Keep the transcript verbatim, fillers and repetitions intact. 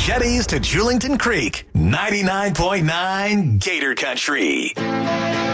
Jetties to Julington Creek, ninety-nine point nine Gator Country.